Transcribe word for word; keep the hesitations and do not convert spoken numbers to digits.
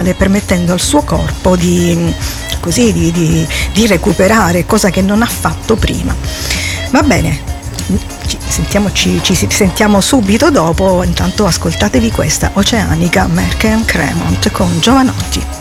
naturale, permettendo al suo corpo di, così, di, di, di recuperare, cosa che non ha fatto prima. Va bene, ci sentiamo, ci, ci sentiamo subito dopo. Intanto ascoltatevi questa Oceanica Merck and Cremont con Jovanotti.